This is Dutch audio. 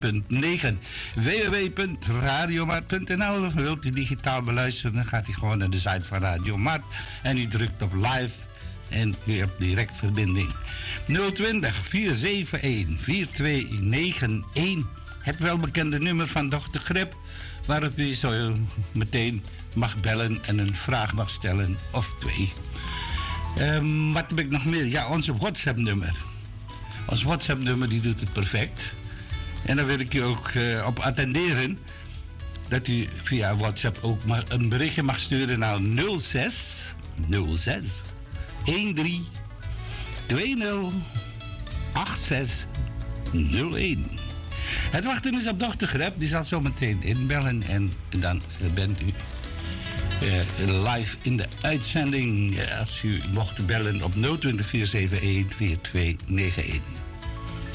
www.radiomaat.nl. Wilt u digitaal beluisteren, dan gaat u gewoon naar de site van Radio Maat en u drukt op live en u hebt direct verbinding. 020 471 4291. Het welbekende nummer van Dr. Grip, waarop u zo meteen mag bellen en een vraag mag stellen of twee. Wat heb ik nog meer? Ja, onze WhatsApp-nummer. Ons WhatsApp-nummer die doet het perfect. En dan wil ik u ook op attenderen dat u via WhatsApp ook een berichtje mag sturen naar 06 13 20 86 01. Het wachten is op Dr. Grep, die zal zo meteen inbellen en dan bent u live in de uitzending. Als u mocht bellen op 020 471 4291.